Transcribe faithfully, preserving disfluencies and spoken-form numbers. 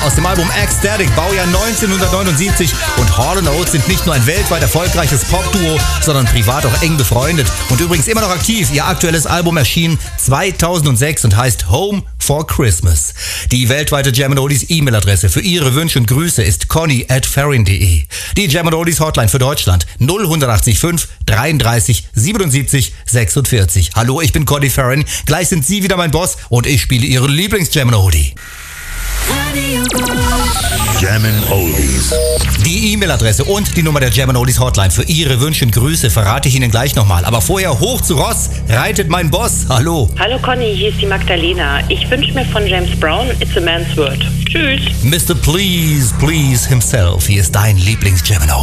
aus dem Album Ecstatic, Baujahr neunzehnhundertneunundsiebzig. Und Hall and Oates sind nicht nur ein weltweit erfolgreiches Popduo, sondern privat auch eng befreundet. Und übrigens immer noch aktiv. Ihr aktuelles Album erschien zweitausendsechs und heißt Home for Christmas. Die weltweite Jam and Oldies E-Mail-Adresse für Ihre Wünsche und Grüße ist conny at ferrin punkt de. Die Jam and Oldies Hotline für Deutschland null eins acht fünf dreiunddreißig siebenundsiebzig sechsundvierzig. Hallo, ich bin Conny Ferrin. Gleich sind Sie wieder mein Boss und ich spiele Ihre Lieblings-Jam and Oldie. Jam and Oldies. Die E-Mail-Adresse und die Nummer der Jam and Oldies Hotline für Ihre Wünsche und Grüße verrate ich Ihnen gleich nochmal. Aber vorher hoch zu Ross, reitet mein Boss. Hallo. Hallo Conny, hier ist die Magdalena. Ich wünsche mir von James Brown It's a Man's World. Tschüss. Mister Please, Please himself. Hier ist dein Lieblings-Jam and Oldie.